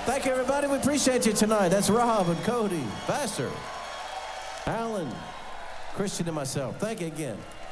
Thank you, everybody. We appreciate you tonight. That's Rob and Cody, Vassar, Alan, Christian, and myself. Thank you again.